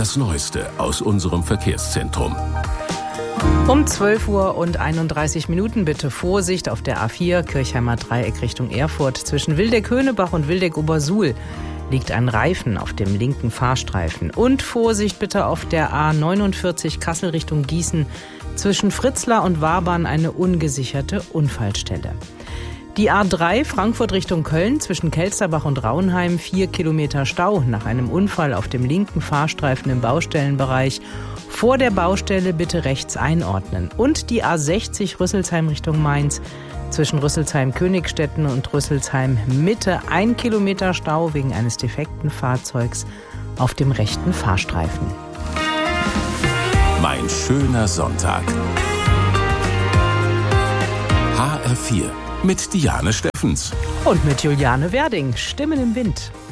das Neueste aus unserem Verkehrszentrum. Um 12:31 Uhr bitte Vorsicht auf der A4 Kirchheimer Dreieck Richtung Erfurt. Zwischen Wildeck-Höhnebach und Wildeck-Obersuhl liegt ein Reifen auf dem linken Fahrstreifen. Und Vorsicht bitte auf der A49 Kassel Richtung Gießen. Zwischen Fritzlar und Wabern eine ungesicherte Unfallstelle. Die A3 Frankfurt Richtung Köln zwischen Kelsterbach und Raunheim 4 Kilometer Stau nach einem Unfall auf dem linken Fahrstreifen im Baustellenbereich. Vor der Baustelle bitte rechts einordnen. Und die A60 Rüsselsheim Richtung Mainz zwischen Rüsselsheim-Königstetten und Rüsselsheim-Mitte 1 Kilometer Stau wegen eines defekten Fahrzeugs auf dem rechten Fahrstreifen. Mein schöner Sonntag. HR4 mit Diane Steffens. Und mit Juliane Werding, Stimmen im Wind.